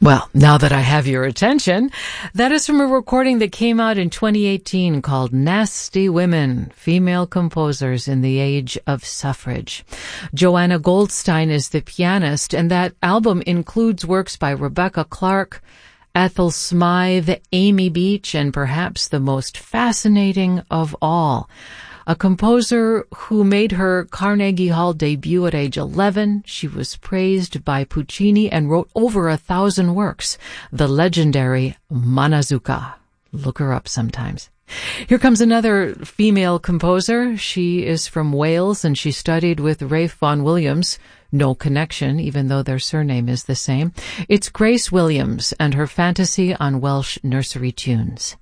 Well, now that I have your attention, that is from a recording that came out in 2018 called Nasty Women, Female Composers in the Age of Suffrage. Joanna Goldstein is the pianist, and that album includes works by Rebecca Clark, Ethel Smythe, Amy Beach, and perhaps the most fascinating of all, a composer who made her Carnegie Hall debut at age 11. She was praised by Puccini and wrote over 1,000 works, the legendary Manazuka. Look her up sometimes. Here comes another female composer. She is from Wales, and she studied with Ralph Vaughan Williams. No connection, even though their surname is the same. It's Grace Williams and her fantasy on Welsh nursery tunes.